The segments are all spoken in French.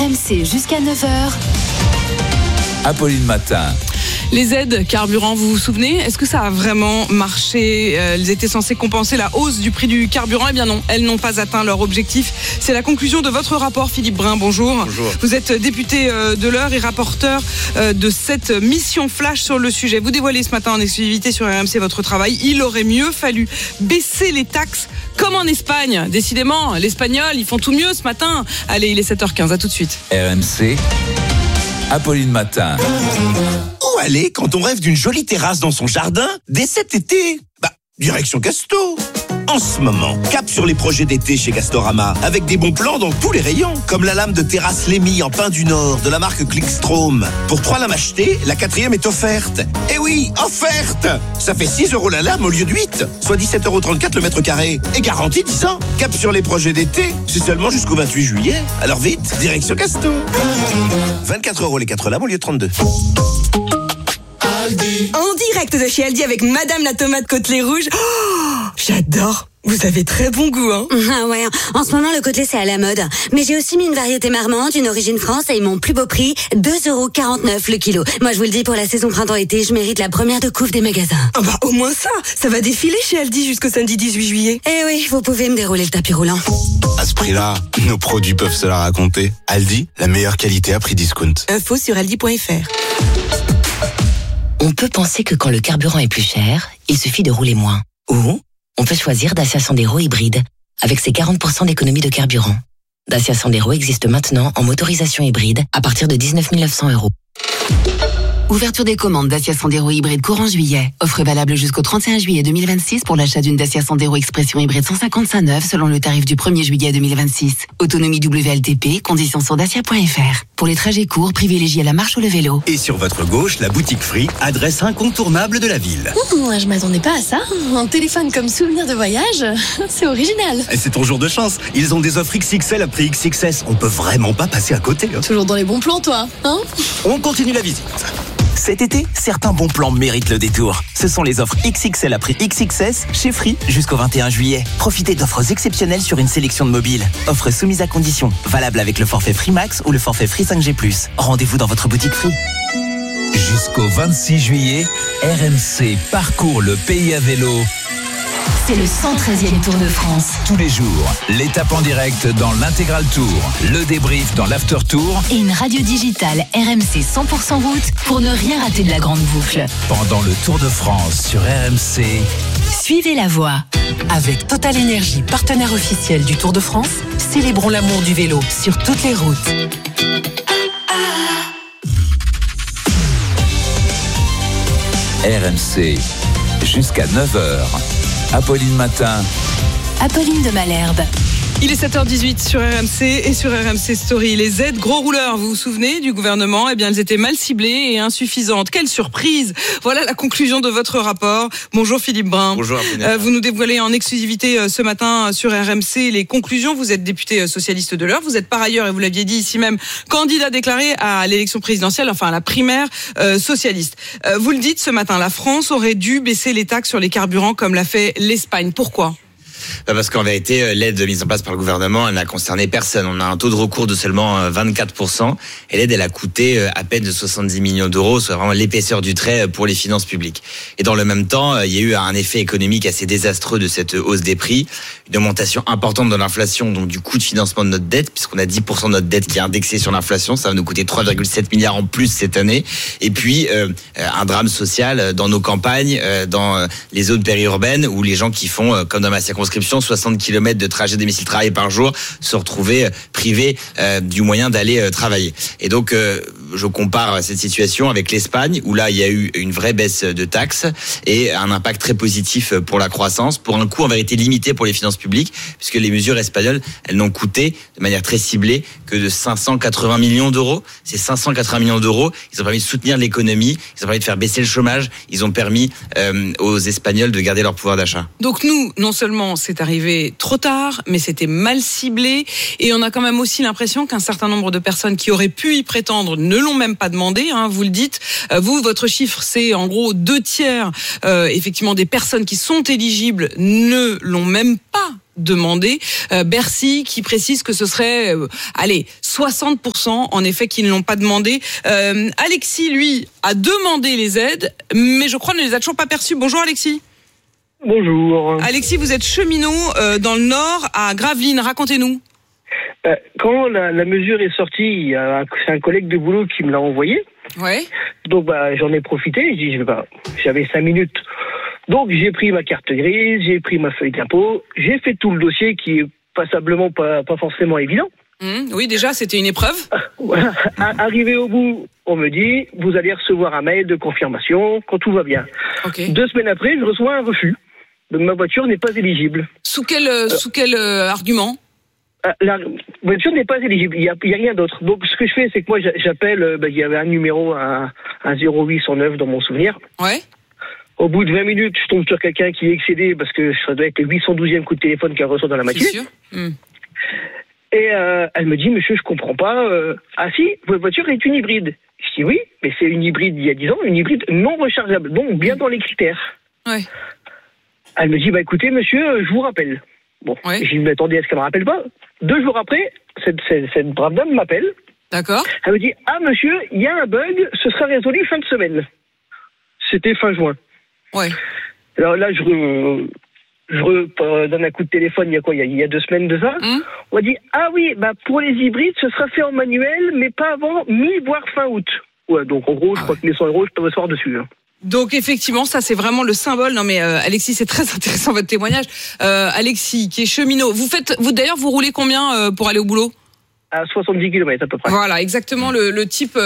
RMC jusqu'à 9h. Apolline Matin. Les aides carburant, vous vous souvenez? Est-ce que ça a vraiment marché? Elles étaient censées compenser la hausse du prix du carburant. Eh bien non, elles n'ont pas atteint leur objectif. C'est la conclusion de votre rapport, Philippe Brun. Bonjour. Bonjour. Vous êtes député de l'Eure et rapporteur de cette mission flash sur le sujet. Vous dévoilez ce matin en exclusivité sur RMC votre travail. Il aurait mieux fallu baisser les taxes comme en Espagne. Décidément, l'Espagnol, ils font tout mieux ce matin. Allez, il est 7h15, à tout de suite. RMC, Apolline Matin. Où aller quand on rêve d'une jolie terrasse dans son jardin dès cet été? Direction Casto. En ce moment, cap sur les projets d'été chez Castorama, avec des bons plans dans tous les rayons, comme la lame de terrasse Lémy en pin du Nord de la marque Clickstrom. Pour 3 lames achetées, la 4e est offerte. Eh oui, offerte! Ça fait 6 € la lame au lieu de 8, soit 17,34 € le mètre carré. Et garantie 10 ans. Cap sur les projets d'été, c'est seulement jusqu'au 28 juillet. Alors vite, direction Casto. 24 € les 4 lames au lieu de 32. En direct de chez Aldi avec Madame la tomate côtelée rouge. Oh, j'adore. Vous avez très bon goût, hein? Ah ouais, en ce moment le côtelé c'est à la mode. Mais j'ai aussi mis une variété marmande, une origine France et mon plus beau prix, 2,49 € le kilo. Moi je vous le dis, pour la saison printemps-été, je mérite la première de couve des magasins. Ah bah au moins ça va défiler chez Aldi jusqu'au samedi 18 juillet. Eh oui, vous pouvez me dérouler le tapis roulant. À ce prix-là, nos produits peuvent se la raconter. Aldi, la meilleure qualité à prix discount. Info sur aldi.fr. On peut penser que quand le carburant est plus cher, il suffit de rouler moins. Ou on peut choisir Dacia Sandero hybride, avec ses 40% d'économie de carburant. Dacia Sandero existe maintenant en motorisation hybride à partir de 19 900 €. Ouverture des commandes Dacia Sandero hybride courant juillet. Offre valable jusqu'au 31 juillet 2026 pour l'achat d'une Dacia Sandero Expression hybride 155 neuve selon le tarif du 1er juillet 2026. Autonomie WLTP, conditions sur dacia.fr. Pour les trajets courts, privilégiez la marche ou le vélo. Et sur votre gauche, la boutique Free, adresse incontournable de la ville. Je m'attendais pas à ça. Un téléphone comme souvenir de voyage, c'est original. Et c'est ton jour de chance. Ils ont des offres XXL à prix XXS. On peut vraiment pas passer à côté. Toujours dans les bons plans, toi, hein? On continue la visite. Cet été, certains bons plans méritent le détour. Ce sont les offres XXL à prix XXS chez Free jusqu'au 21 juillet. Profitez d'offres exceptionnelles sur une sélection de mobiles. Offres soumises à conditions. Valable avec le forfait Free Max ou le forfait Free 5G+. Rendez-vous dans votre boutique Free. Jusqu'au 26 juillet, RMC parcourt le pays à vélo. C'est le 113e Tour de France. Tous les jours, l'étape en direct dans l'intégral tour, le débrief dans l'after tour Et une radio digitale RMC 100% route pour ne rien rater de la grande boucle. pendant le Tour de France sur RMC. Suivez la voie. Avec Total Énergie, partenaire officiel du Tour de France, célébrons l'amour du vélo sur toutes les routes. RMC, jusqu'à 9h. Apolline Matin. Apolline de Malherbe. Il est 7h18 sur RMC et sur RMC Story. Les aides gros rouleurs, vous vous souvenez du gouvernement? Eh bien, elles étaient mal ciblées et insuffisantes. Quelle surprise! Voilà la conclusion de votre rapport. Bonjour Philippe Brun. Bonjour. Vous nous dévoilez en exclusivité ce matin sur RMC les conclusions. Vous êtes député socialiste de l'Eure. Vous êtes par ailleurs, et vous l'aviez dit ici même, candidat déclaré à l'élection présidentielle, enfin à la primaire socialiste. Vous le dites ce matin, la France aurait dû baisser les taxes sur les carburants comme l'a fait l'Espagne. Pourquoi? Parce qu'en vérité, l'aide mise en place par le gouvernement, elle n'a concerné personne. On a un taux de recours de seulement 24%. Et l'aide, elle a coûté à peine de 70 millions d'euros, soit vraiment l'épaisseur du trait pour les finances publiques. Et dans le même temps, il y a eu un effet économique assez désastreux de cette hausse des prix. Une augmentation importante de l'inflation, donc du coût de financement de notre dette, puisqu'on a 10% de notre dette qui est indexée sur l'inflation. Ça va nous coûter 3,7 milliards en plus cette année. Et puis, un drame social dans nos campagnes, dans les zones périurbaines, où les gens qui font, comme dans ma circonscription, 60 km de trajet domicile-travail par jour, se retrouver privés du moyen d'aller travailler. Et donc, je compare cette situation avec l'Espagne, où là, il y a eu une vraie baisse de taxes et un impact très positif pour la croissance, pour un coût en vérité limité pour les finances publiques, puisque les mesures espagnoles, elles n'ont coûté de manière très ciblée que de 580 millions d'euros. Ces 580 millions d'euros, ils ont permis de soutenir l'économie, ils ont permis de faire baisser le chômage, ils ont permis aux Espagnols de garder leur pouvoir d'achat. Donc nous, non seulement c'est arrivé trop tard, mais c'était mal ciblé, et on a quand même aussi l'impression qu'un certain nombre de personnes qui auraient pu y prétendre ne l'ont même pas demandé, hein, vous le dites. Vous, votre chiffre, c'est en gros 2 tiers, effectivement, des personnes qui sont éligibles ne l'ont même pas demandé. Bercy qui précise que ce serait, 60% en effet qui ne l'ont pas demandé. Alexis, lui, a demandé les aides, mais je crois ne les a toujours pas perçues. Bonjour Alexis. Bonjour. Alexis, vous êtes cheminot dans le Nord, à Gravelines. Racontez-nous. Quand la mesure est sortie, c'est un collègue de boulot qui me l'a envoyé. Ouais. Donc j'en ai profité. J'avais 5 minutes. Donc j'ai pris ma carte grise, j'ai pris ma feuille d'impôt, j'ai fait tout le dossier qui est passablement pas forcément évident. Oui, déjà, c'était une épreuve. Voilà. Arrivé au bout, on me dit, vous allez recevoir un mail de confirmation quand tout va bien. Okay. 2 semaines après, je reçois un refus. Donc ma voiture n'est pas éligible. Sous quel argument ? La voiture n'est pas éligible, il y a rien d'autre. Donc ce que je fais, c'est que moi j'appelle, il y avait un numéro, un 0809 dans mon souvenir. Ouais. Au bout de 20 minutes, je tombe sur quelqu'un qui est excédé parce que ça doit être le 812e coup de téléphone qu'elle reçoit dans la matinée. C'est sûr. Et elle me dit, monsieur, je comprends pas. Ah si, votre voiture est une hybride. Je dis oui, mais c'est une hybride il y a 10 ans, une hybride non rechargeable, donc bien dans les critères. Ouais. Elle me dit, écoutez, monsieur, je vous rappelle. Bon, ouais. Je m'attendais à ce qu'elle me rappelle pas. 2 jours après, cette brave dame m'appelle. D'accord. Elle me dit, ah monsieur, il y a un bug, ce sera résolu fin de semaine. C'était fin juin. Ouais. Alors là, je donne un coup de téléphone, il y a 2 semaines de ça. On m'a dit, ah oui, pour les hybrides, ce sera fait en manuel, mais pas avant mi-voire fin août. Ouais, donc en gros, je crois que les 100 €, je peux m'asseoir dessus. Donc effectivement, ça c'est vraiment le symbole. Non mais Alexis, c'est très intéressant votre témoignage. Alexis, qui est cheminot, vous roulez combien pour aller au boulot ? À 70 km à peu près. Voilà, exactement le type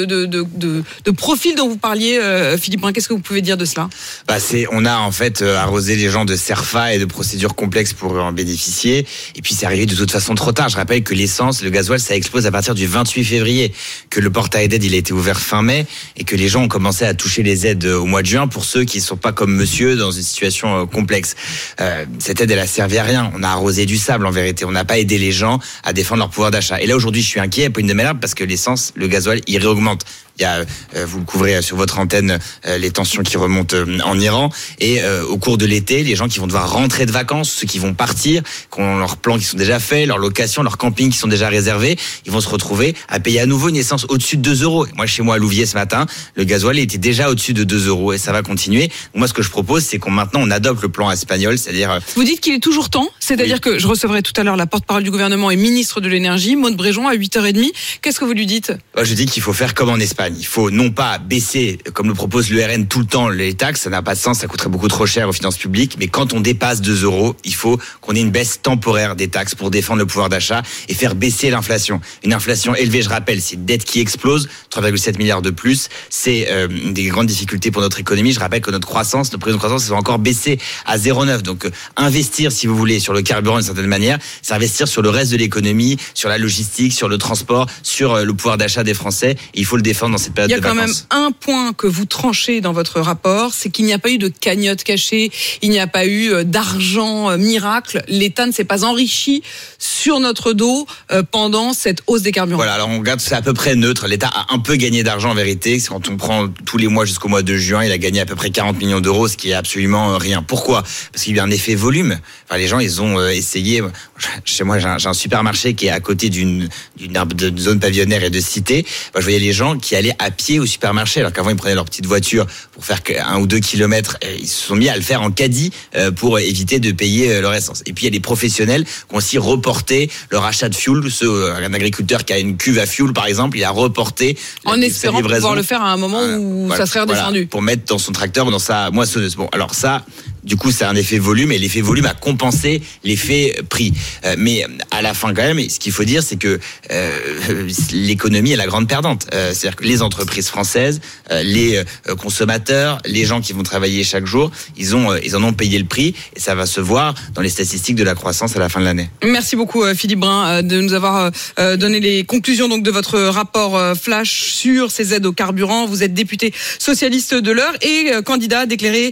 de profil dont vous parliez, Philippe Brun. Qu'est-ce que vous pouvez dire de cela ? On a en fait arrosé les gens de CERFA et de procédures complexes pour en bénéficier. Et puis c'est arrivé de toute façon trop tard. Je rappelle que l'essence, le gasoil, ça explose à partir du 28 février, que le portail d'aide il a été ouvert fin mai et que les gens ont commencé à toucher les aides au mois de juin pour ceux qui ne sont pas comme monsieur dans une situation complexe. Cette aide, elle a servi à rien. On a arrosé du sable en vérité. On n'a pas aidé les gens à défendre leur pouvoir d'achat. Et là aujourd'hui, je suis inquiet à Pointe de Malherbe parce que l'essence, le gasoil, il réaugmente. Il y a, vous le couvrez sur votre antenne, les tensions qui remontent en Iran. Et au cours de l'été, les gens qui vont devoir rentrer de vacances, ceux qui vont partir, qui ont leurs plans qui sont déjà faits, leurs locations, leurs campings qui sont déjà réservés, ils vont se retrouver à payer à nouveau une essence au-dessus de 2 €. Moi, chez moi à Louviers ce matin, le gasoil était déjà au-dessus de 2 € et ça va continuer. Donc, moi, ce que je propose, c'est maintenant on adopte le plan espagnol, c'est-à-dire. Vous dites qu'il est toujours temps, c'est-à-dire oui. Que je recevrai tout à l'heure la porte-parole du gouvernement et ministre de l'énergie, Maud Bréjon, à 8h30. Qu'est-ce que vous lui dites ? Je dis qu'il faut faire comme en Espagne. Il faut non pas baisser, comme le propose le RN tout le temps, les taxes, ça n'a pas de sens, ça coûterait beaucoup trop cher aux finances publiques, mais quand on dépasse 2 €, il faut qu'on ait une baisse temporaire des taxes pour défendre le pouvoir d'achat et faire baisser l'inflation. Une inflation élevée, je rappelle, c'est une dette qui explose, 3,7 milliards de plus, c'est des grandes difficultés pour notre économie. Je rappelle que notre prévision de croissance va encore baisser à 0,9. Donc investir, si vous voulez, sur le carburant d'une certaine manière, c'est investir sur le reste de l'économie, sur la logistique, sur le transport, sur le pouvoir d'achat des Français. Et il faut le défendre dans cette période de vacances. Il y a quand même un point que vous tranchez dans votre rapport, c'est qu'il n'y a pas eu de cagnotte cachée, il n'y a pas eu d'argent miracle. L'État ne s'est pas enrichi sur notre dos pendant cette hausse des carburants. Voilà, alors on regarde, c'est à peu près neutre. L'État a un peu gagné d'argent en vérité. Quand on prend tous les mois jusqu'au mois de juin, il a gagné à peu près 40 millions d'euros, ce qui est absolument rien. Pourquoi ? Parce qu'il y a eu un effet volume. Enfin, les gens, ils ont essayé. Chez moi, j'ai un supermarché qui est à côté d'une zone pavillonnaire et de cité. Je voyais les gens qui allaient à pied au supermarché, alors qu'avant ils prenaient leur petite voiture pour faire 1 ou 2 kilomètres. Ils se sont mis à le faire en caddie pour éviter de payer leur essence. Et puis il y a des professionnels qui ont aussi reporté leur achat de fuel. Un agriculteur qui a une cuve à fuel, par exemple, il a reporté en espérant pouvoir le faire à un moment où ça serait redescendu. Pour mettre dans son tracteur ou dans sa moissonneuse. Bon, alors ça, du coup, c'est un effet volume et l'effet volume a compensé l'effet prix. Mais à la fin, quand même, ce qu'il faut dire, c'est que l'économie est la grande perdante. C'est-à-dire que les entreprises françaises, les consommateurs, les gens qui vont travailler chaque jour, ils en ont payé le prix et ça va se voir dans les statistiques de la croissance à la fin de l'année. Merci beaucoup Philippe Brun de nous avoir donné les conclusions donc de votre rapport flash sur ces aides au carburant. Vous êtes député socialiste de l'Eure et candidat déclaré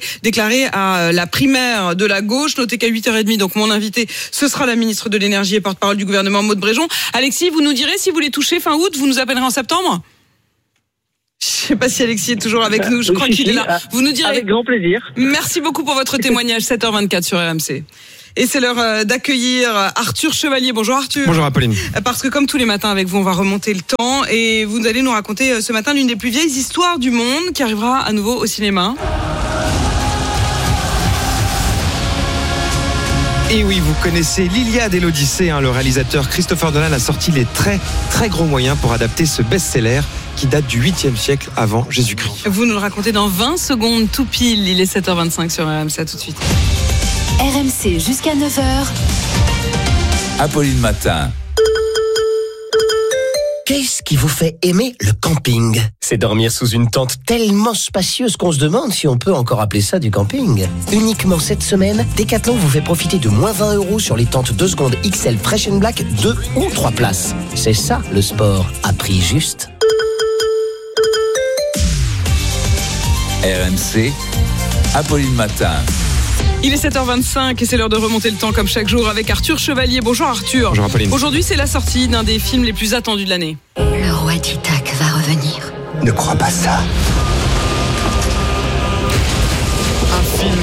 à la primaire de la gauche. Notez qu'à 8h30, donc mon invité, ce sera la ministre de l'énergie et porte-parole du gouvernement, Maud Bréjon. Alexis, vous nous direz si vous les touchez fin août, vous nous appellerez en septembre ? Je ne sais pas si Alexis est toujours avec nous, je crois qu'il est là. Vous nous direz. Avec grand plaisir. Merci beaucoup pour votre témoignage, 7h24 sur RMC. Et c'est l'heure d'accueillir Arthur Chevalier. Bonjour Arthur. Bonjour Apolline. Parce que comme tous les matins avec vous, on va remonter le temps et vous allez nous raconter ce matin l'une des plus vieilles histoires du monde qui arrivera à nouveau au cinéma. Et oui, vous connaissez l'Iliade et l'Odyssée. Le réalisateur Christopher Nolan a sorti les très très gros moyens pour adapter ce best-seller qui date du 8e siècle avant Jésus-Christ. Vous nous le racontez dans 20 secondes tout pile. Il est 7h25 sur RMC. À tout de suite. RMC jusqu'à 9h. Apolline Matin. Qu'est-ce qui vous fait aimer le camping ? C'est dormir sous une tente tellement spacieuse qu'on se demande si on peut encore appeler ça du camping. Uniquement cette semaine, Decathlon vous fait profiter de moins 20 € sur les tentes 2 secondes XL Fresh & Black 2 ou 3 places. C'est ça le sport, à prix juste. RMC, Apolline Matin. Il est 7h25 et c'est l'heure de remonter le temps comme chaque jour avec Arthur Chevalier. Bonjour Arthur. Bonjour Apolline. Aujourd'hui, c'est la sortie d'un des films les plus attendus de l'année. Le roi d'Ithaque va revenir. Ne crois pas ça. Un film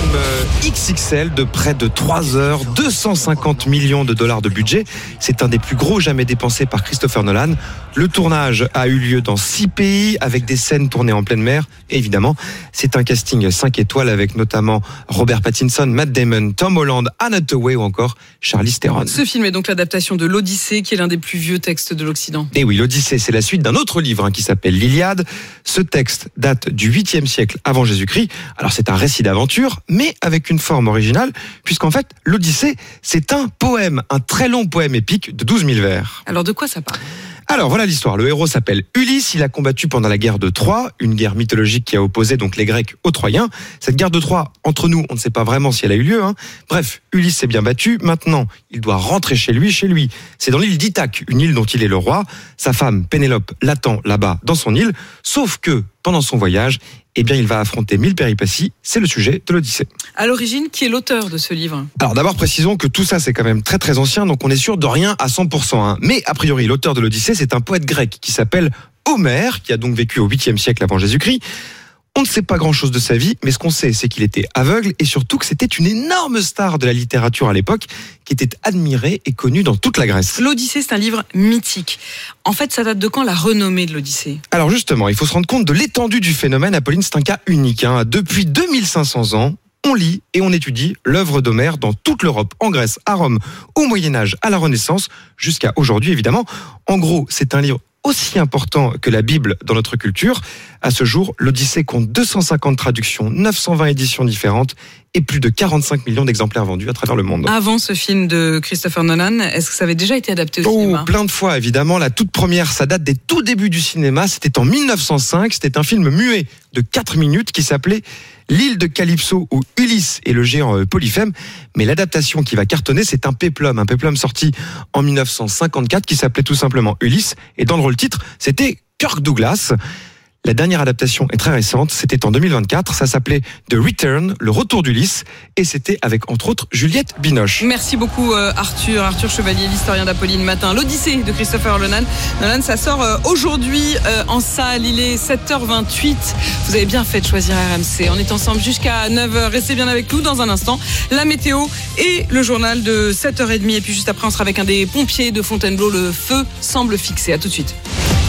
XXL de près de 3 heures, 250 millions de dollars de budget. C'est un des plus gros jamais dépensés par Christopher Nolan. Le tournage a eu lieu dans 6 pays avec des scènes tournées en pleine mer. Et évidemment, c'est un casting 5 étoiles avec notamment Robert Pattinson, Matt Damon, Tom Holland, Anne Hathaway ou encore Charlize Theron. Ce film est donc l'adaptation de l'Odyssée qui est l'un des plus vieux textes de l'Occident. Et oui, l'Odyssée, c'est la suite d'un autre livre qui s'appelle l'Iliade. Ce texte date du 8e siècle avant Jésus-Christ. Alors c'est un récit d'aventure, mais avec une forme originale, puisqu'en fait, l'Odyssée, c'est un poème, un très long poème épique de 12 000 vers. Alors de quoi ça parle ? Alors voilà l'histoire. Le héros s'appelle Ulysse. Il a combattu pendant la guerre de Troie, une guerre mythologique qui a opposé donc les Grecs aux Troyens. Cette guerre de Troie, entre nous, on ne sait pas vraiment si elle a eu lieu. Bref, Ulysse s'est bien battu. Maintenant, il doit rentrer chez lui. C'est dans l'île d'Ithaque, une île dont il est le roi. Sa femme Pénélope l'attend là-bas dans son île. Sauf que pendant son voyage, il va affronter 1000 péripéties. C'est le sujet de l'Odyssée. À l'origine, qui est l'auteur de ce livre ? Alors d'abord, précisons que tout ça, c'est quand même très très ancien, donc on est sûr de rien à 100%. Mais a priori, l'auteur de l'Odyssée, c'est un poète grec qui s'appelle Homère, qui a donc vécu au 8e siècle avant Jésus-Christ. On ne sait pas grand-chose de sa vie, mais ce qu'on sait, c'est qu'il était aveugle et surtout que c'était une énorme star de la littérature à l'époque qui était admirée et connue dans toute la Grèce. L'Odyssée, c'est un livre mythique. En fait, ça date de quand la renommée de l'Odyssée ? Alors justement, il faut se rendre compte de l'étendue du phénomène. Apolline, c'est un cas unique. Depuis 2500 ans, on lit et on étudie l'œuvre d'Homère dans toute l'Europe, en Grèce, à Rome, au Moyen-Âge, à la Renaissance, jusqu'à aujourd'hui évidemment. En gros, c'est un livre aussi important que la Bible dans notre culture. À ce jour, l'Odyssée compte 250 traductions, 920 éditions différentes et plus de 45 millions d'exemplaires vendus à travers le monde. Avant ce film de Christopher Nolan, est-ce que ça avait déjà été adapté au cinéma ? Plein de fois, évidemment. La toute première, ça date des tout débuts du cinéma. C'était en 1905. C'était un film muet de 4 minutes qui s'appelait L'île de Calypso où Ulysse et le géant Polyphème. Mais l'adaptation qui va cartonner, c'est un péplum sorti en 1954 qui s'appelait tout simplement Ulysse. Et dans le rôle titre, c'était Kirk Douglas. La dernière adaptation est très récente, c'était en 2024, ça s'appelait The Return, le retour d'Ulysse, et c'était avec entre autres Juliette Binoche. Merci beaucoup Arthur Chevalier, l'historien d'Apolline Matin. L'Odyssée de Christopher Nolan, ça sort aujourd'hui en salle, il est 7h28. Vous avez bien fait de choisir RMC, on est ensemble jusqu'à 9h, restez bien avec nous dans un instant. La météo et le journal de 7h30, et puis juste après on sera avec un des pompiers de Fontainebleau, le feu semble fixé. À tout de suite.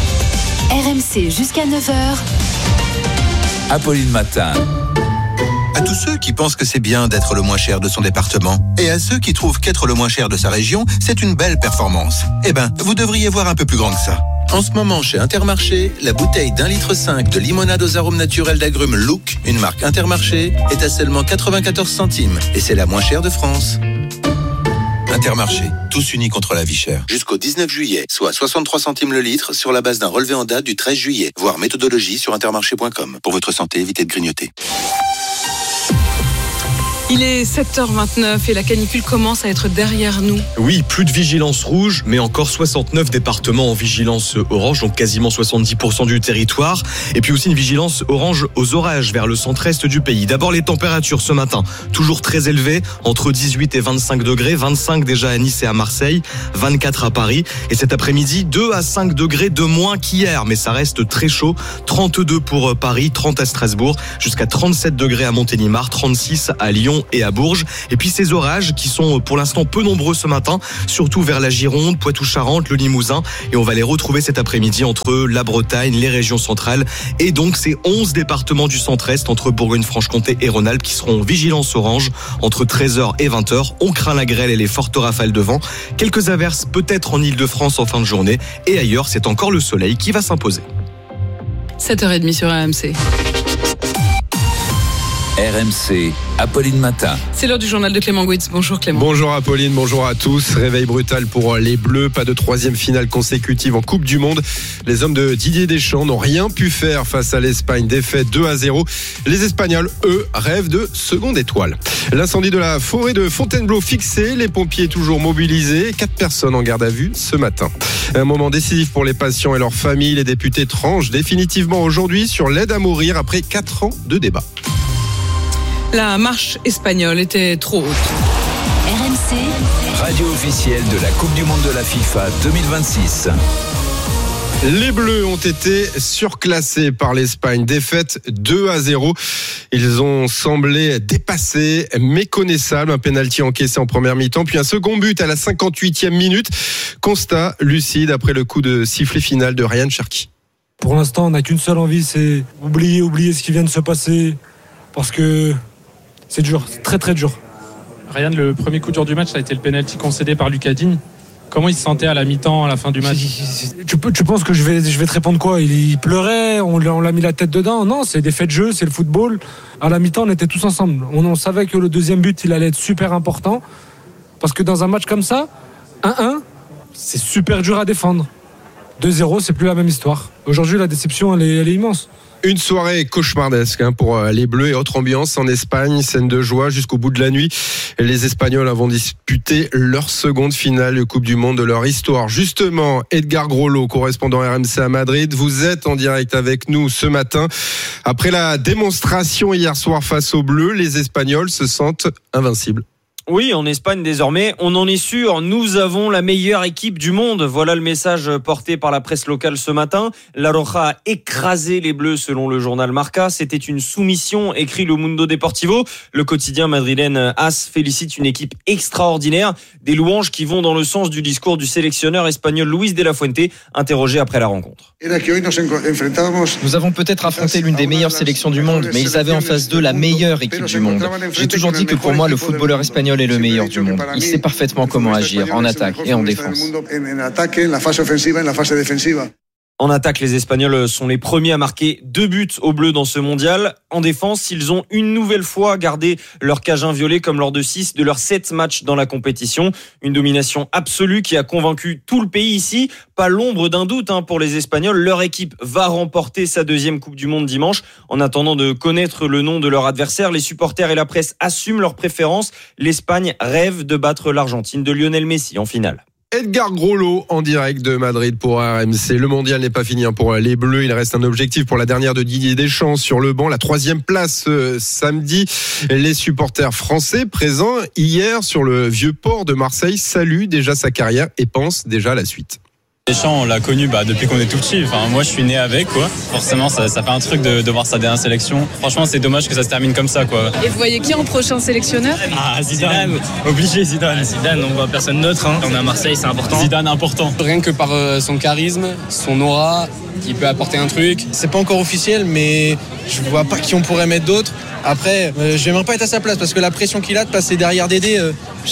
RMC jusqu'à 9h. Apolline Matin. À tous ceux qui pensent que c'est bien d'être le moins cher de son département, et à ceux qui trouvent qu'être le moins cher de sa région, c'est une belle performance. Vous devriez voir un peu plus grand que ça. En ce moment, chez Intermarché, la bouteille d'1,5 litre de limonade aux arômes naturels d'agrumes Look, une marque Intermarché, est à seulement 94 centimes, et c'est la moins chère de France. Intermarché, tous unis contre la vie chère. Jusqu'au 19 juillet, soit 63 centimes le litre sur la base d'un relevé en date du 13 juillet. Voir méthodologie sur intermarché.com. Pour votre santé, évitez de grignoter. Il est 7h29 et la canicule commence à être derrière nous. Oui, plus de vigilance rouge, mais encore 69 départements en vigilance orange, donc quasiment 70% du territoire. Et puis aussi une vigilance orange aux orages vers le centre-est du pays. D'abord les températures ce matin, toujours très élevées, entre 18 et 25 degrés, 25 déjà à Nice et à Marseille, 24 à Paris. Et cet après-midi, 2 à 5 degrés de moins qu'hier, mais ça reste très chaud. 32 pour Paris, 30 à Strasbourg, jusqu'à 37 degrés à Montélimar, 36 à Lyon et à Bourges. Et puis ces orages qui sont pour l'instant peu nombreux ce matin, surtout vers la Gironde, Poitou-Charentes, le Limousin. Et on va les retrouver cet après-midi entre la Bretagne, les régions centrales et donc ces 11 départements du centre-est entre Bourgogne-Franche-Comté et Rhône-Alpes qui seront en vigilance orange entre 13h et 20h. On craint la grêle et les fortes rafales de vent. Quelques averses peut-être en Ile-de-France en fin de journée et ailleurs c'est encore le soleil qui va s'imposer. 7h30 sur RMC. RMC, Apolline Matin. C'est l'heure du journal de Clément Gouitz. Bonjour Clément. Bonjour Apolline, bonjour à tous. Réveil brutal pour les Bleus, pas de troisième finale consécutive en Coupe du Monde. Les hommes de Didier Deschamps n'ont rien pu faire face à l'Espagne, défaite 2-0. Les Espagnols, eux, rêvent de seconde étoile. L'incendie de la forêt de Fontainebleau fixé, les pompiers toujours mobilisés, 4 personnes en garde à vue ce matin. Un moment décisif pour les patients et leurs familles. Les députés tranchent définitivement aujourd'hui sur l'aide à mourir après 4 ans de débat. La marche espagnole était trop haute. RMC, Radio officielle de la Coupe du Monde de la FIFA 2026. Les Bleus ont été surclassés par l'Espagne. Défaite 2-0. Ils ont semblé dépassés, méconnaissables. Un pénalty encaissé en première mi-temps, puis un second but à la 58e minute. Constat lucide après le coup de sifflet final de Ryan Cherki. Pour l'instant, on n'a qu'une seule envie, c'est oublier ce qui vient de se passer. Parce que c'est dur, c'est très très dur. Ryan, le premier coup dur du match, ça a été le pénalty concédé par Lucas Digne. Comment il se sentait à la mi-temps, à la fin du match ? Tu penses que je vais te répondre quoi ? Il pleurait, on l'a mis la tête dedans. Non, c'est des faits de jeu, c'est le football. À la mi-temps, on était tous ensemble. On savait que le deuxième but, il allait être super important. Parce que dans un match comme ça, 1-1, c'est super dur à défendre. 2-0, c'est plus la même histoire. Aujourd'hui, la déception, elle est immense. Une soirée cauchemardesque pour les Bleus et autre ambiance en Espagne, scène de joie jusqu'au bout de la nuit. Les Espagnols vont disputer leur seconde finale de Coupe du Monde de leur histoire. Justement, Edgar Groslo, correspondant RMC à Madrid, vous êtes en direct avec nous ce matin. Après la démonstration hier soir face aux Bleus, les Espagnols se sentent invincibles. Oui, en Espagne désormais, on en est sûr, nous avons la meilleure équipe du monde. Voilà le message porté par la presse locale ce matin. La Roja a écrasé les Bleus selon le journal Marca. C'était une soumission, écrit le Mundo Deportivo. Le quotidien madrilène AS félicite une équipe extraordinaire. Des louanges qui vont dans le sens du discours du sélectionneur espagnol Luis de la Fuente, interrogé après la rencontre. Nous avons peut-être affronté l'une des meilleures sélections du monde, mais ils avaient en face d'eux la meilleure équipe du monde. J'ai toujours dit que pour moi, le footballeur espagnol est le meilleur du monde. Il sait parfaitement comment agir en attaque et en défense. En attaque, les Espagnols sont les premiers à marquer 2 buts aux Bleus dans ce mondial. En défense, ils ont une nouvelle fois gardé leur cage inviolée comme lors de 6 de leurs 7 matchs dans la compétition. Une domination absolue qui a convaincu tout le pays ici. Pas l'ombre d'un doute pour les Espagnols. Leur équipe va remporter sa deuxième Coupe du Monde dimanche. En attendant de connaître le nom de leur adversaire, les supporters et la presse assument leur préférence. L'Espagne rêve de battre l'Argentine de Lionel Messi en finale. Edgar Groslo en direct de Madrid pour RMC. Le mondial n'est pas fini pour les Bleus. Il reste un objectif pour la dernière de Didier Deschamps sur le banc. La 3e place samedi. Les supporters français présents hier sur le vieux port de Marseille saluent déjà sa carrière et pensent déjà à la suite. Deschamps, on l'a connu depuis qu'on est tout petit. Enfin, moi, je suis né avec, quoi. Forcément, ça fait un truc de voir sa dernière sélection. Franchement, c'est dommage que ça se termine comme ça, quoi. Et vous voyez qui en prochain sélectionneur ? Zidane. Obligé, Zidane. Zidane, on voit personne neutre. On est à Marseille, c'est important. Zidane, important. Rien que par son charisme, son aura, qui peut apporter un truc. C'est pas encore officiel, mais je vois pas qui on pourrait mettre d'autre. Après, j'aimerais pas être à sa place parce que la pression qu'il a de passer derrière Dédé,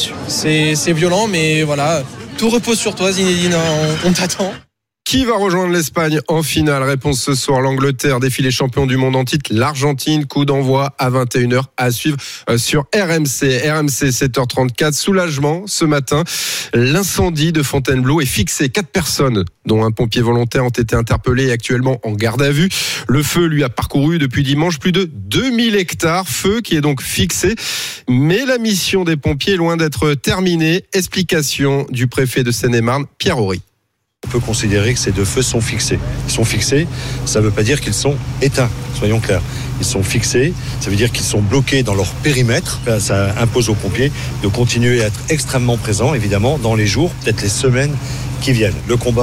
c'est violent, mais voilà. Tout repose sur toi, Zinedine, on t'attend. Qui va rejoindre l'Espagne en finale ? Réponse ce soir, l'Angleterre défie les champions du monde en titre, l'Argentine, coup d'envoi à 21h à suivre sur RMC. RMC 7h34, soulagement ce matin. L'incendie de Fontainebleau est fixé. 4 personnes, dont un pompier volontaire, ont été interpellées et actuellement en garde à vue. Le feu lui a parcouru depuis dimanche plus de 2000 hectares. Feu qui est donc fixé. Mais la mission des pompiers est loin d'être terminée. Explication du préfet de Seine-et-Marne, Pierre Horry. On peut considérer que ces 2 feux sont fixés. Ils sont fixés, ça ne veut pas dire qu'ils sont éteints, soyons clairs. Ils sont fixés, ça veut dire qu'ils sont bloqués dans leur périmètre. Ça impose aux pompiers de continuer à être extrêmement présents, évidemment, dans les jours, peut-être les semaines qui viennent. Le combat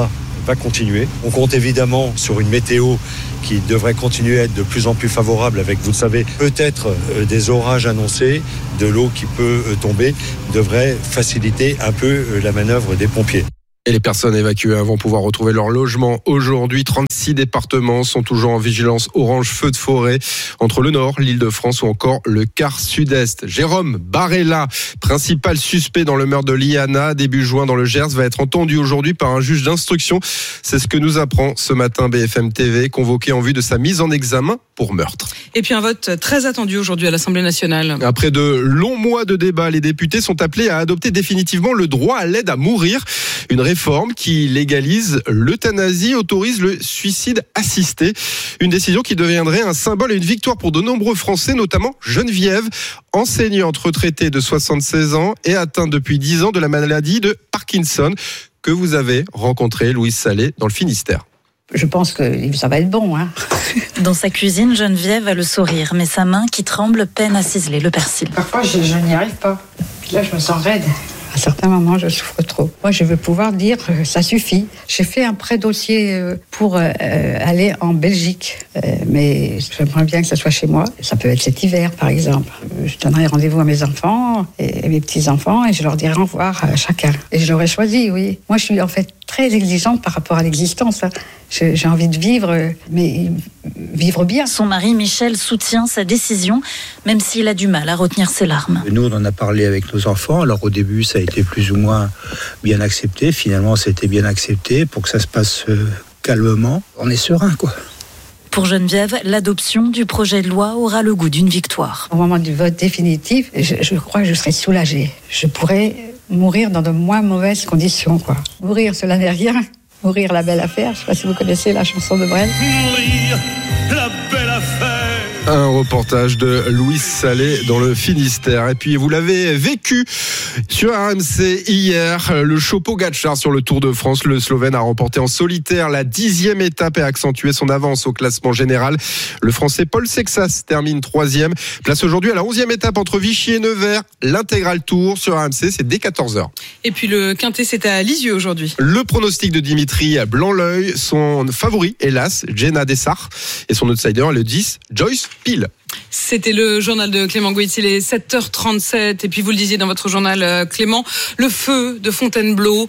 va continuer. On compte évidemment sur une météo qui devrait continuer à être de plus en plus favorable avec, vous le savez, peut-être des orages annoncés, de l'eau qui peut tomber, devrait faciliter un peu la manœuvre des pompiers. Et les personnes évacuées vont pouvoir retrouver leur logement aujourd'hui. 36 départements sont toujours en vigilance orange feu de forêt entre le nord, l'Île-de-France ou encore le quart sud-est. Jérôme Barella, principal suspect dans le meurtre de Liana début juin dans le Gers, va être entendu aujourd'hui par un juge d'instruction. C'est ce que nous apprend ce matin BFM TV, convoqué en vue de sa mise en examen pour meurtre. Et puis un vote très attendu aujourd'hui à l'Assemblée nationale. Après de longs mois de débat, les députés sont appelés à adopter définitivement le droit à l'aide à mourir. Une réforme qui légalise l'euthanasie, autorise le suicide assisté. Une décision qui deviendrait un symbole et une victoire pour de nombreux Français, notamment Geneviève, enseignante retraitée de 76 ans et atteinte depuis 10 ans de la maladie de Parkinson, que vous avez rencontré, Louise Salé, dans le Finistère. Je pense que ça va être bon. Dans sa cuisine, Geneviève a le sourire, mais sa main qui tremble peine à ciseler le persil. Parfois, je n'y arrive pas. Puis là, je me sens raide. À certains moments, je souffre trop. Moi, je veux pouvoir dire ça suffit. J'ai fait un pré-dossier pour aller en Belgique. Mais j'aimerais bien que ça soit chez moi. Ça peut être cet hiver, par exemple. Je donnerai rendez-vous à mes enfants et mes petits-enfants et je leur dirai au revoir à chacun. Et je l'aurais choisi, oui. Moi, je suis en fait très exigeante par rapport à l'existence. J'ai envie de vivre, mais vivre bien. Son mari, Michel, soutient sa décision, même s'il a du mal à retenir ses larmes. Nous, on en a parlé avec nos enfants. Alors au début, ça a été plus ou moins bien accepté. Finalement, ça a été bien accepté pour que ça se passe calmement. On est serein, quoi. Pour Geneviève, l'adoption du projet de loi aura le goût d'une victoire. Au moment du vote définitif, je crois que je serai soulagée. Je pourrai mourir dans de moins mauvaises conditions, quoi. Mourir, cela n'est rien. Mourir, la belle affaire. Je ne sais pas si vous connaissez la chanson de Brel. Mourir, la belle affaire. Un reportage de Louise Salé dans le Finistère. Et puis vous l'avez vécu sur RMC hier, le show Pogačar sur le Tour de France. Le Slovène a remporté en solitaire la 10e étape et a accentué son avance au classement général. Le Français Paul Sexas termine 3e. Place aujourd'hui à la 11e étape entre Vichy et Nevers. L'intégral Tour sur RMC, c'est dès 14h. Et puis le quintet, c'est à Lisieux aujourd'hui. Le pronostic de Dimitri Blanc-L'œil, son favori, hélas, Jenna Dessart, et son outsider, le 10, Joyce Peel. C'était le journal de Clément Gouitz, il est 7h37 et puis vous le disiez dans votre journal Clément, le feu de Fontainebleau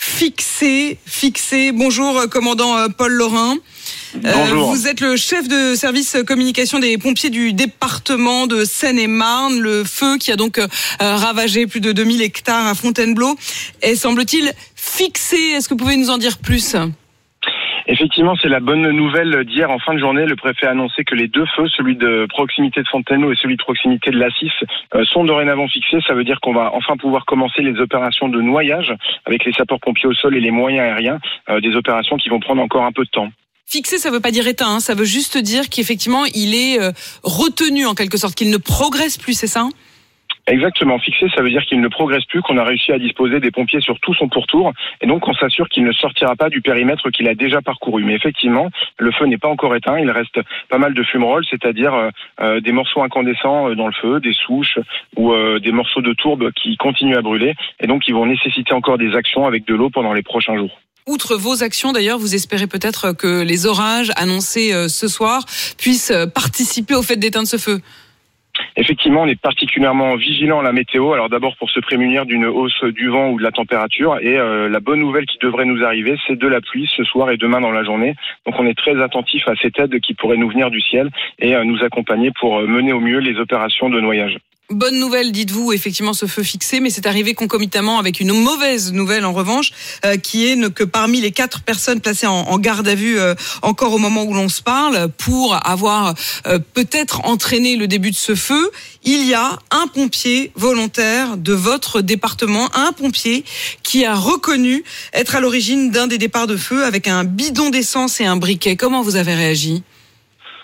fixé. Bonjour commandant Paul Laurin. Bonjour. Vous êtes le chef de service communication des pompiers du département de Seine-et-Marne. Le feu qui a donc ravagé plus de 2000 hectares à Fontainebleau est, semble-t-il, fixé. Est-ce que vous pouvez nous en dire plus ? Effectivement, c'est la bonne nouvelle d'hier en fin de journée. Le préfet a annoncé que les deux feux, celui de proximité de Fontainebleau et celui de proximité de l'Assis, sont dorénavant fixés. Ça veut dire qu'on va enfin pouvoir commencer les opérations de noyage avec les sapeurs-pompiers au sol et les moyens aériens, des opérations qui vont prendre encore un peu de temps. Fixé, ça veut pas dire éteint, ça veut juste dire qu'effectivement, il est retenu en quelque sorte, qu'il ne progresse plus, c'est ça ? Exactement. Fixé, ça veut dire qu'il ne progresse plus, qu'on a réussi à disposer des pompiers sur tout son pourtour, et donc on s'assure qu'il ne sortira pas du périmètre qu'il a déjà parcouru. Mais effectivement, le feu n'est pas encore éteint, il reste pas mal de fumerolles, c'est-à-dire des morceaux incandescents dans le feu, des souches ou des morceaux de tourbe qui continuent à brûler, et donc ils vont nécessiter encore des actions avec de l'eau pendant les prochains jours. Outre vos actions, d'ailleurs, vous espérez peut-être que les orages annoncés ce soir puissent participer au fait d'éteindre ce feu ? Effectivement, on est particulièrement vigilant à la météo. Alors d'abord pour se prémunir d'une hausse du vent ou de la température. Et la bonne nouvelle qui devrait nous arriver, c'est de la pluie ce soir et demain dans la journée. Donc on est très attentif à cette aide qui pourrait nous venir du ciel et nous accompagner pour mener au mieux les opérations de noyage. Bonne nouvelle, dites-vous, effectivement, ce feu fixé, mais c'est arrivé concomitamment avec une mauvaise nouvelle, en revanche, qui est que parmi les 4 personnes placées en garde à vue encore au moment où l'on se parle, pour avoir peut-être entraîné le début de ce feu, il y a un pompier volontaire de votre département, un pompier qui a reconnu être à l'origine d'un des départs de feu avec un bidon d'essence et un briquet. Comment vous avez réagi ?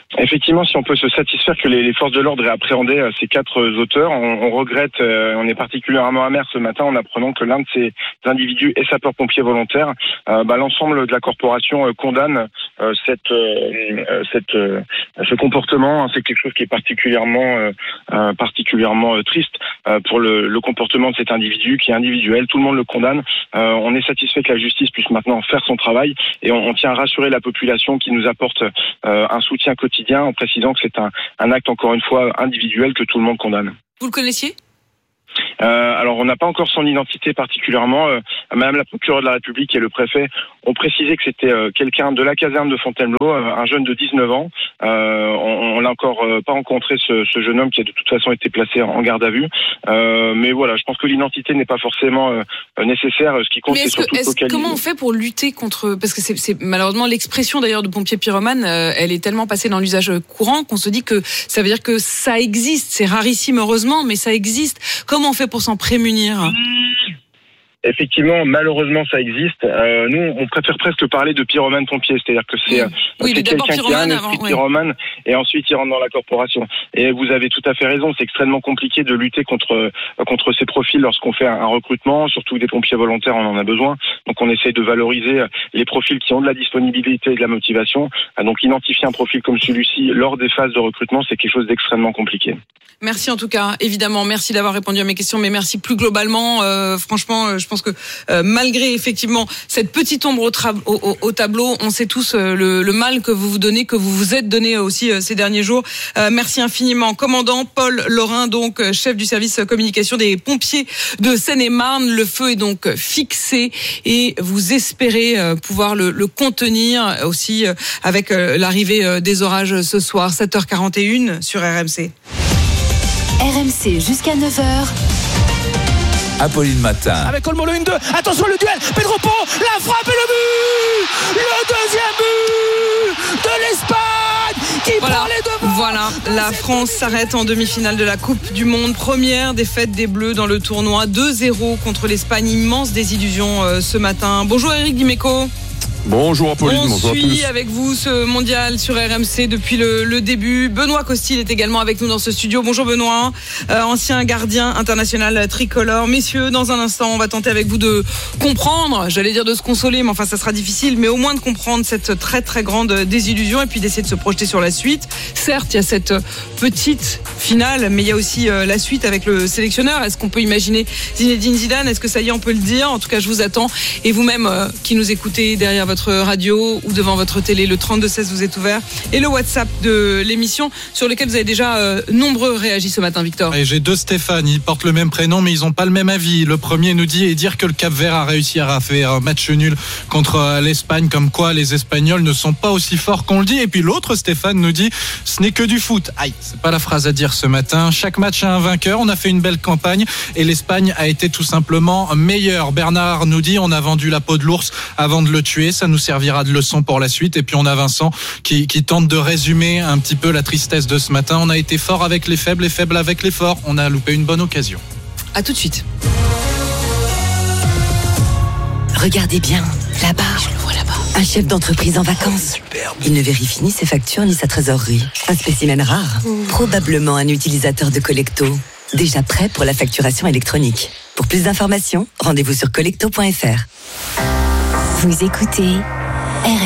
Effectivement, si on peut se satisfaire que les forces de l'ordre aient appréhendé ces 4 auteurs, on regrette, on est particulièrement amer ce matin en apprenant que l'un de ces individus est sapeur-pompier volontaire. L'ensemble de la corporation condamne ce comportement. C'est quelque chose qui est particulièrement triste pour le comportement de cet individu qui est individuel. Tout le monde le condamne. On est satisfait que la justice puisse maintenant faire son travail et on tient à rassurer la population qui nous apporte un soutien quotidien en précisant que c'est un acte, encore une fois, individuel que tout le monde condamne. Vous le connaissiez ? Alors, on n'a pas encore son identité particulièrement. Madame la procureure de la République et le préfet ont précisé que c'était quelqu'un de la caserne de Fontainebleau, un jeune de 19 ans. On n'a encore pas rencontré ce jeune homme qui a de toute façon été placé en garde à vue. Mais voilà, je pense que l'identité n'est pas forcément nécessaire. Ce qui compte, c'est surtout localiser. Comment on fait pour lutter contre... Parce que c'est malheureusement l'expression d'ailleurs de pompier pyromane, elle est tellement passée dans l'usage courant qu'on se dit que ça veut dire que ça existe. C'est rarissime heureusement, mais ça existe. Comment on fait pour s'en prémunir ? Effectivement, malheureusement, ça existe. Nous, on préfère presque parler de pyromane pompier, c'est-à-dire que c'est quelqu'un qui a un esprit pyromane et ensuite il rentre dans la corporation. Et vous avez tout à fait raison, c'est extrêmement compliqué de lutter contre ces profils lorsqu'on fait un recrutement, surtout des pompiers volontaires, on en a besoin. Donc on essaie de valoriser les profils qui ont de la disponibilité et de la motivation. Donc identifier un profil comme celui-ci lors des phases de recrutement, c'est quelque chose d'extrêmement compliqué. Merci en tout cas, évidemment, merci d'avoir répondu à mes questions, mais merci plus globalement. Franchement, je pense que malgré effectivement cette petite ombre au tableau, on sait tous le mal que vous vous donnez, que vous vous êtes donné aussi ces derniers jours. Merci infiniment. Commandant Paul Laurin, donc chef du service communication des pompiers de Seine-et-Marne. Le feu est donc fixé et vous espérez pouvoir le contenir aussi avec l'arrivée des orages ce soir, 7h41 sur RMC. RMC jusqu'à 9h. Apolline Matin. Avec Olmo le 1-2. Attention le duel. Pedro Pau, la frappe et le but. Le deuxième but de l'Espagne qui prend les devants. Voilà, la France s'arrête en demi-finale de la Coupe du Monde. Première défaite des Bleus dans le tournoi. 2-0 contre l'Espagne. Immense désillusion ce matin. Bonjour Eric Dimeco. Bonjour Apolline, bonjour à tous. On suit avec vous ce mondial sur RMC depuis le début. Benoît Costil est également avec nous dans ce studio. Bonjour Benoît, ancien gardien international tricolore. Messieurs, dans un instant, on va tenter avec vous de comprendre, j'allais dire de se consoler, mais enfin ça sera difficile, mais au moins de comprendre cette très très grande désillusion et puis d'essayer de se projeter sur la suite. Certes, il y a cette petite finale, mais il y a aussi la suite avec le sélectionneur. Est-ce qu'on peut imaginer Zinedine Zidane ? Est-ce que ça y est, on peut le dire ? En tout cas, je vous attends. Et vous-même qui nous écoutez derrière votre radio ou devant votre télé, le 32-16 vous est ouvert et le WhatsApp de l'émission sur lequel vous avez déjà nombreux réagi ce matin, Victor. Et j'ai 2 Stéphane, ils portent le même prénom mais ils n'ont pas le même avis. Le premier nous dit et dire que le Cap-Vert a réussi à faire un match nul contre l'Espagne, comme quoi les Espagnols ne sont pas aussi forts qu'on le dit. Et puis l'autre Stéphane nous dit ce n'est que du foot. Aïe, c'est pas la phrase à dire ce matin. Chaque match a un vainqueur, on a fait une belle campagne et l'Espagne a été tout simplement meilleure. Bernard nous dit on a vendu la peau de l'ours avant de le tuer, ça nous servira de leçon pour la suite. Et puis on a Vincent qui tente de résumer un petit peu la tristesse de ce matin. On a été fort avec les faibles avec les forts. On a loupé une bonne occasion. À tout de suite. Regardez bien, là-bas. Je le vois là-bas. Un chef d'entreprise en vacances. Superbe. Il ne vérifie ni ses factures ni sa trésorerie. Un spécimen rare. Probablement un utilisateur de Collecto. Déjà prêt pour la facturation électronique. Pour plus d'informations, rendez-vous sur collecto.fr. Vous écoutez